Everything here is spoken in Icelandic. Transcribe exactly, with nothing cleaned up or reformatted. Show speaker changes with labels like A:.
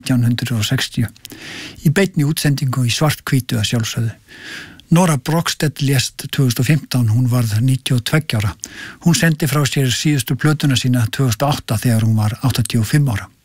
A: nítján hundruð sextíu í beinni útsendingu í svart-hvítu að sjálfsögðu. Nora Brogstedt lést tvö þúsund og fimmtán, hún varð níutíu og tveggja ára. Hún sendi frá sér síðustu plötuna sína tvö þúsund og átta þegar hún var áttatíu og fimm ára.